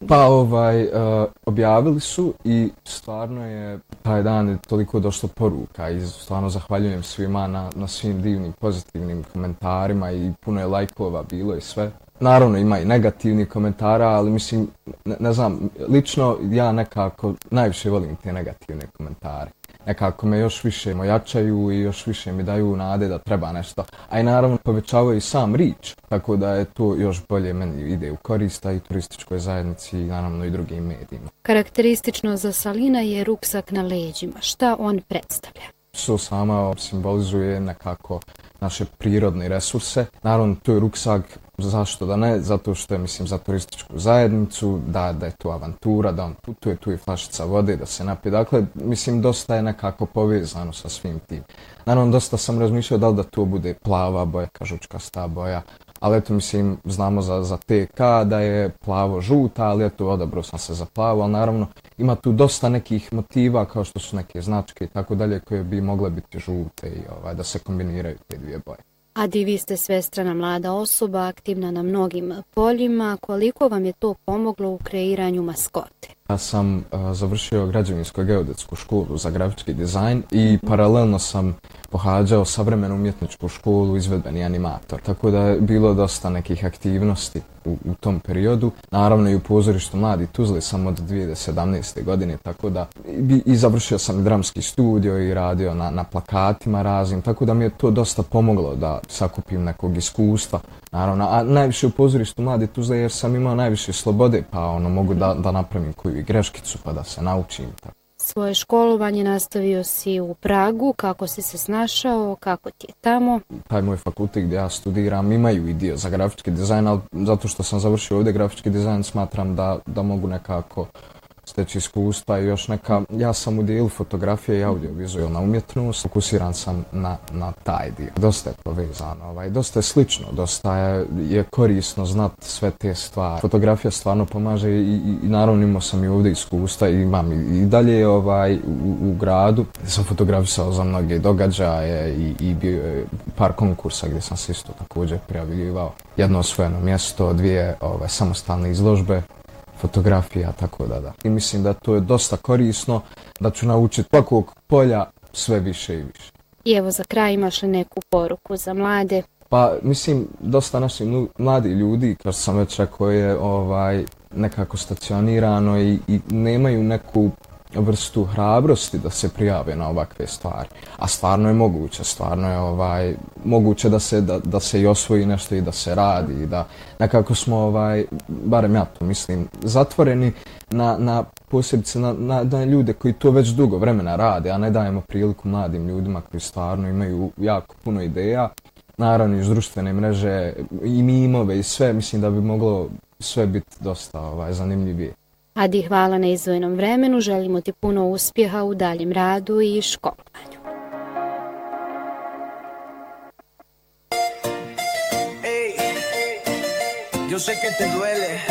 Pa objavili su i stvarno je taj dan je toliko došlo poruka i stvarno zahvaljujem svima na svim divnim pozitivnim komentarima i puno je lajkova bilo i sve. Naravno ima i negativnih komentara, ali mislim, ne znam, lično ja nekako najviše volim te negativne komentare. Nekako me još više ojačaju i još više mi daju nade da treba nešto. A i naravno povećavaju i sam reach, tako da je to još bolje meni ide u korist, a i turističkoj zajednici i naravno i drugim medijima. Karakteristično za Salina je ruksak na leđima. Šta on predstavlja? To sama simbolizuje nekako naše prirodne resurse. Naravno, to je ruksak, zašto da ne? Zato što je, mislim, za turističku zajednicu, da je to avantura, da on putuje, tu je flašica vode, da se napije. Dakle, mislim, dosta je nekako povezano sa svim tim. Naravno, dosta sam razmišljao da li da to bude plava boja, kažučkasta boja, ali eto, mislim, znamo za TK da je plavo-žuta, ali eto, odabrao sam se za plavo, ali naravno ima tu dosta nekih motiva kao što su neke značke i tako dalje koje bi mogle biti žute i da se kombiniraju te dvije boje. Adi, vi ste svestrana mlada osoba, aktivna na mnogim poljima. Koliko vam je to pomoglo u kreiranju maskote? Ja sam završio građevinsko-geodetsku školu za grafički dizajn i paralelno sam pohađao savremenu umjetničku školu izvedbeni animator. Tako da je bilo dosta nekih aktivnosti u tom periodu. Naravno i u pozorištu Mladi Tuzli sam od 2017. godine, tako da i završio sam i dramski studio i radio na plakatima raznim, tako da mi je to dosta pomoglo da sakupim nekog iskustva. Naravno, a najviše u pozorištu Mladi Tuzli jer sam imao najviše slobode, pa mogu da napravim koju i greškicu pa da se naučim. Svoje školovanje nastavio si u Pragu, kako si se snašao, kako ti je tamo? Taj moj fakultet gdje ja studiram imaju i dio za grafički dizajn, ali zato što sam završio ovdje grafički dizajn smatram da mogu nekako steći iskustva i još neka, ja sam u dijelu fotografije i audiovizualna umjetnost, fokusiran sam na taj dio. Dosta je povezano, dosta je slično, dosta je korisno znati sve te stvari. Fotografija stvarno pomaže i naravno imao sam i ovdje iskustva i imam i dalje u gradu. Sam fotografisao za mnoge događaje i bio je par konkursa gdje sam se isto također prijavljivao. Jedno osvojeno mjesto, dvije samostalne izložbe fotografija, tako da. I mislim da to je dosta korisno, da ću naučiti svakog polja sve više i više. I evo za kraj, imaš li neku poruku za mlade? Pa mislim, dosta naših mladi ljudi, kao što sam već rekao, je nekako stacionirano i nemaju neku vrstu hrabrosti da se prijave na ovakve stvari. A stvarno je moguće, moguće da se i osvoji nešto i da se radi i da nekako smo, barem ja to mislim, zatvoreni na posebice na ljude koji to već dugo vremena rade, a ne dajemo priliku mladim ljudima koji stvarno imaju jako puno ideja. Naravno iz društvene mreže i mimove i sve, mislim da bi moglo sve biti dosta zanimljivije. Adi, hvala na izdvojenom vremenu, želimo ti puno uspjeha u daljem radu i školovanju. Yo sé que te duele.